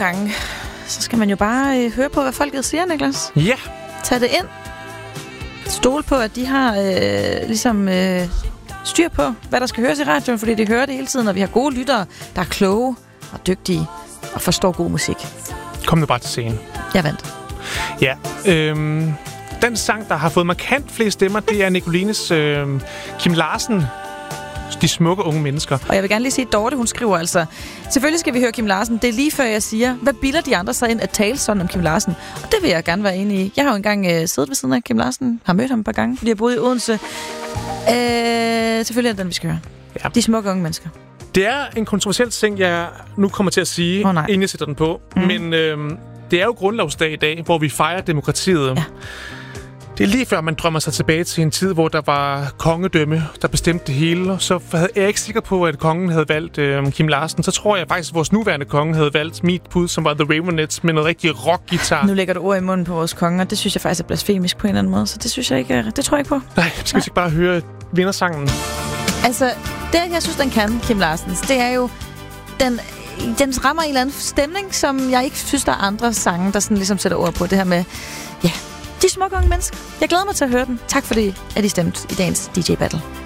gange, så skal man jo bare høre på, hvad folket siger, Niklas. Ja. Tag det ind. Stol på, at de har styr på, hvad der skal høres i radioen, fordi de hører det hele tiden, og vi har gode lyttere, der er kloge og dygtige og forstår god musik. Kom nu bare til scenen. Jeg vandt. Ja. Den sang, der har fået markant flest stemmer, det er Nicolines Kim Larsen. De smukke unge mennesker. Og jeg vil gerne lige sige, at Dorte, hun skriver altså, selvfølgelig skal vi høre Kim Larsen. Det er lige før jeg siger, hvad bilder de andre sig ind at tale sådan om Kim Larsen? Og det vil jeg gerne være enig i. Jeg har jo engang siddet ved siden af Kim Larsen, har mødt ham et par gange, fordi jeg boede i Odense. Selvfølgelig er det den, vi skal høre. Ja. De smukke unge mennesker. Det er en kontroversiel ting, jeg nu kommer til at sige, inden jeg sætter den på. Men det er jo grundlovsdag i dag, hvor vi fejrer demokratiet. Ja. Det er lige før, man drømmer sig tilbage til en tid, hvor der var kongedømme, der bestemte det hele. Så er jeg ikke sikker på, at kongen havde valgt Kim Larsen. Så tror jeg faktisk, at vores nuværende konge havde valgt Meat Bud, som var The Raveonettes, med noget rigtig rockgitar. Nu lægger du ord i munden på vores konger. Det synes jeg faktisk er blasfemisk på en eller anden måde. Så det synes jeg ikke, det tror jeg ikke på. Nej, skal vi ikke bare høre vindersangen? Altså, det jeg synes, den kan, Kim Larsens, det er jo, den rammer en eller anden stemning, som jeg ikke synes, der er andre sange, der sådan ligesom sætter ord på. Det her med, ja, de smukke unge mennesker. Jeg glæder mig til at høre den. Tak fordi, at I stemte i dagens DJ Battle.